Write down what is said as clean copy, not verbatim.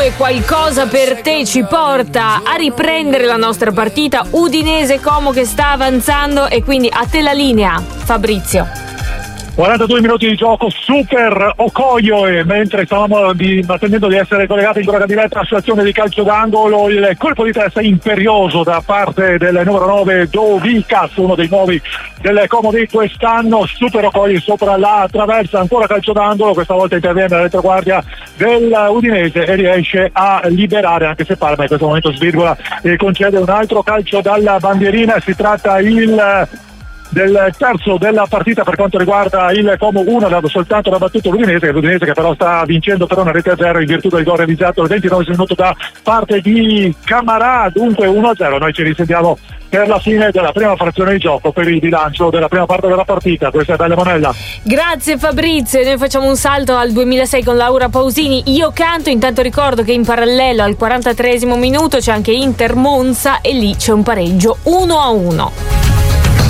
e qualcosa per te ci porta a riprendere la nostra partita. Udinese Como che sta avanzando, e quindi a te la linea, Fabrizio. 42 minuti di gioco, super Okoyo, e mentre stavamo attendendo di essere collegati in corretta diretta alla situazione di calcio d'angolo, il colpo di testa imperioso da parte del numero 9 Dovicas, uno dei nuovi del Como di quest'anno. Super Okoyo sopra la traversa, ancora calcio d'angolo, questa volta interviene la retroguardia dell'Udinese e riesce a liberare, anche se Parma in questo momento svirgola e concede un altro calcio dalla bandierina. Si tratta del terzo della partita per quanto riguarda il Como. Uno l'ha soltanto battuto l'Udinese che però sta vincendo per una rete a 0 in virtù del gol realizzato al 29 minuto da parte di Camarà. Dunque 1-0. Noi ci risentiamo per la fine della prima frazione di gioco per il bilancio della prima parte della partita. Questa è Bella Monella. Grazie Fabrizio, noi facciamo un salto al 2006 con Laura Pausini. Io canto, intanto ricordo che in parallelo al 43esimo minuto c'è anche Inter Monza e lì c'è un pareggio 1-1.